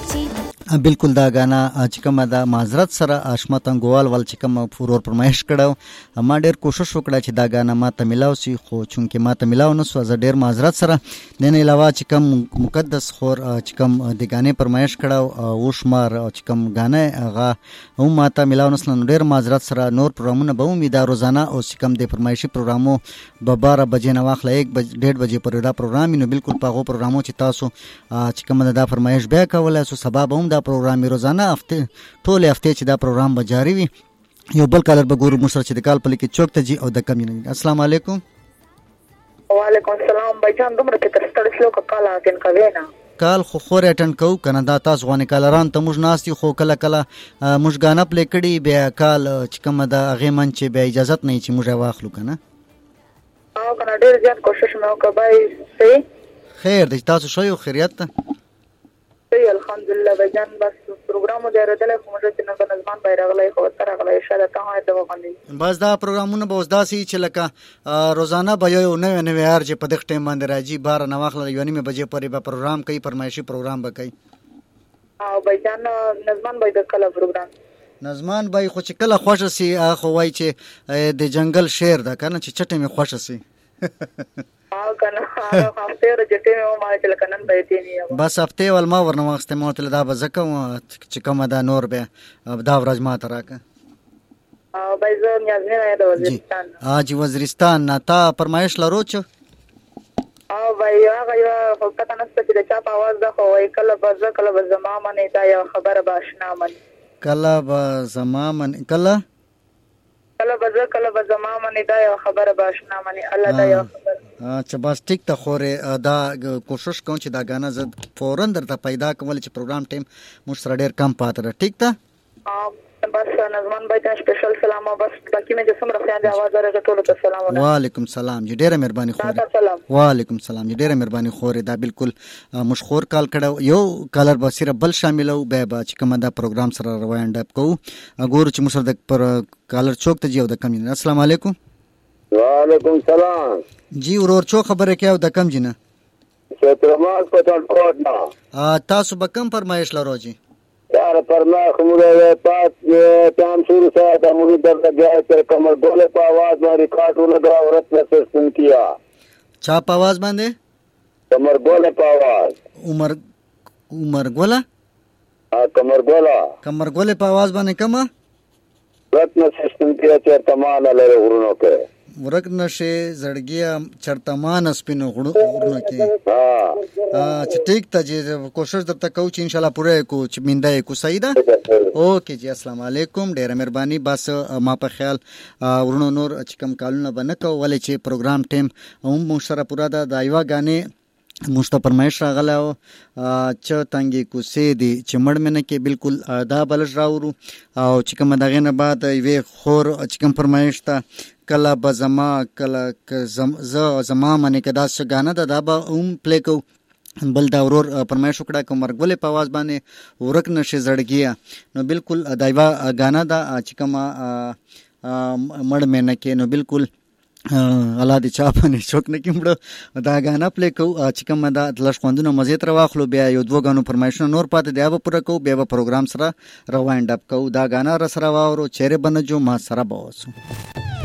بالکل دا غانا چې کومه د معذرت سره اشمت انګوال ول چې کوم فورور پرمایش کړو ما ډیر کوشش وکړه چې دا غانا ما ته ملاو سي خو چونکه ما ته ملاو نه سو زه ډیر معذرت سره نه علاوه چې کوم مقدس خور چې کوم د غانې پرمایش کړو او شمار چې کوم غانې هغه هم ما ته ملاو نسل ډیر معذرت سره نور پروګرامونه به مې دا روزانه او چې کوم د فرمایشي پروګرامو به 12 بجې نه واخله 1:30 بجې پر دا پروګرام نو بالکل په هغه پروګرامو چې تاسو چې کوم دا فرمایش بیا کولای سو سبب هم دا پروګرام روزانه هفته ټول هفته چې دا پروګرام به جاری وي یو بل کالر به ګورو مشر چې د کال په لکه چوک ته جی او د کمینګ السلام علیکم وعلیکم السلام بجان دومره فکر ستړي شلو کاله کین کوي نه کال خو خور اټن کو کنه دا تاسو غونې کالران ته موږ ناستي خو کله کله موږ غانا پلی کړي بیا کال چې کوم دا هغه من چې به اجازه نه چې موږ واخلو کنه او کنه ډیر ځان کوشش مې وکړای سي خیر د تاسو شوی خیریت ته الحمدلله بجان بس پروګرامو دی راځل کوم چې نه نظمان بیرغلای خو تر غلای شاله ته ته وغندي بس دا پروګرامونه به وسداسي چې لکه روزانه به یو نوې هر چې په دغه ټیم باندې راځي بار نه واخله یو نیمه بجې پورې به پروګرام کوي فرمایشي پروګرام به کوي او بجان نظمان به د کله پروګرام نظمان به خو چې کله خوښ سي خو وای چې د جنگل شعر دا کنه چې چټه می خوښ سي کنه هفته رجټې مې ما چې لکنن پېتی نه بس هفته ول ما ورنه واخسته مو ته دا بزکه چې کومه دا نور به دا ورځ ما تراکه او بایزو نیازمن د وزیرستان اج وزیرستان نه تا فرمایش لرو چې او بای هغه یو حقیقت نسته چې د چا په आवाज ده خو وای کله به زما منه دا یو خبره باشنا من کله به زما من کله به زما منه دا یو خبره باشنا منه الله دا یو خبره چې بس ټیک ته خوره دا کوشش کوم چې دا غانا زد فورن درته پیدا کول چې پروګرام ټیم مش سره ډیر کم پاتره ټیک ته بس نظمان بای ته سپیشل سلام بس باقی مې جسم رخیان دی आवाज راغی ټول ته سلام وعلیکم سلام جی ډیره مهرباني خوره وعلیکم سلام جی ډیره مهرباني خوره دا بالکل مشخور کال کړه یو کالر به صرف بل شاملو به چې کوم دا پروګرام سره روانډ اپ کو ګور چې مشر د پر کالر چوک ته جی او د کم السلام علیکم وعلیکم سلام جی ورور چو خبره کیاو د کم جنه شترماز پټاټ نه تاسو به کم فرمایش لرو جی یار پرنا خمره پات تام شروع سره د موږ درته بیا تر کمر ډوله په आवाज باندې ریکارډونه دا ورت نه سن کیا چا په आवाज باندې کمر ډوله په आवाज عمر ګولا کمر ګوله په आवाज باندې کما ورت نه سن کیا چې تمام لره ورونو کې ورک نشه زړګیا چرتمان سپینو غړو کې چې ټیک ته چې کوشش درته کوم چې ان شاء الله پوره کو چې مینده کو سیدا اوکے جی السلام علیکم ډیره مهرباني بس ما په خیال ورونو نور چې کم کالونه بنه کو ولې چې پروګرام ټیم هم مشره پورا د دایوا غانې مشته پرمایش راغله او چې تنګي کو سي دي چې مړ منه کې بالکل دا بلج راورو او چې کوم دغه نه بعد وی خور چې کوم پرمایش تا کله بزما کله زما منه کې دا څنګه نه دا به پلی کو بل دا ورور پرمایش وکړه کوم مرګولې په आवाज باندې ورک نشه زړګیا نو بالکل دایوا غانا دا چې کوم مړ مینه کې نو بالکل الله دې چا باندې شوک نه کیمړو دا غانا پلی کو چې کوم دا لښ خوندونه مزه تر واخلو بیا یو دوه غانو پرمایشن نور پاتې دی به پوره کو بیا به پروګرام سره روانډ اپ کو دا غانا را سره واورو چیرې بنجو ما سره بوسو